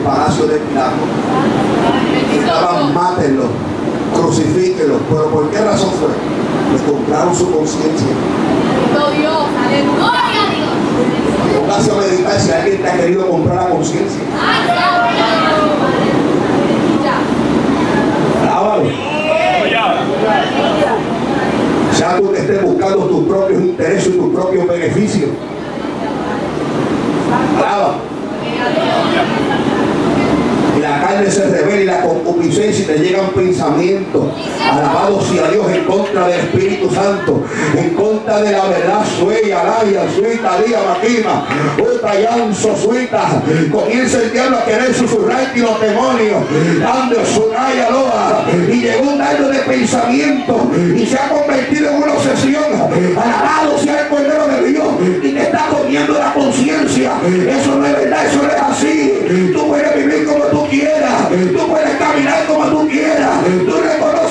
palacio de Pilato. Estaban, mátenlo, crucifíquenlo. ¿Pero por qué razón fue? Pues compraron su conciencia. Póngase a meditar si alguien te ha querido comprar la conciencia. Alábalo. Ya tú que estés buscando tus propios intereses y tus propios beneficios. Alaba. Y la carne se revela y la concupiscencia y te llegan pensamientos. Alabado sea Dios, en contra del Espíritu Santo, en contra de la verdad. Sueya, alaya, suita, día, maquima, otra llanzo, suita. Comienza el diablo a querer susurrar y los demonios, dando su raya loa. Y llegó un año de pensamiento y se ha convertido en una obsesión. Alabado sea el Cordero de Dios, y te está comiendo la conciencia. Eso no es verdad, eso no es así. Tú puedes vivir como tú quieras, tú puedes caminar como tú quieras, tú reconoces